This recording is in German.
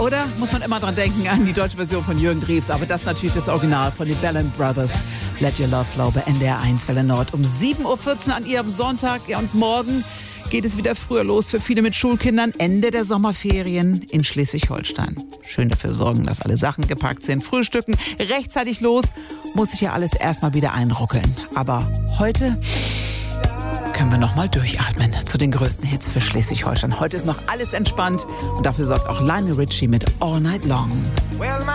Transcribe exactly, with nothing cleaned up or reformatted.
Oder muss man immer dran denken an die deutsche Version von Jürgen Drews, aber das ist natürlich das Original von den Ballon Brothers. Let Your Love Flow bei N D R eins Welle Nord um sieben Uhr vierzehn an Ihrem Sonntag. Ja, und morgen geht es wieder früher los für viele mit Schulkindern. Ende der Sommerferien in Schleswig-Holstein. Schön dafür sorgen, dass alle Sachen gepackt sind. Frühstücken, rechtzeitig los, muss sich ja alles erstmal wieder einruckeln. Aber heute können wir noch mal durchatmen zu den größten Hits für Schleswig-Holstein. Heute ist noch alles entspannt und dafür sorgt auch Lionel Richie mit All Night Long.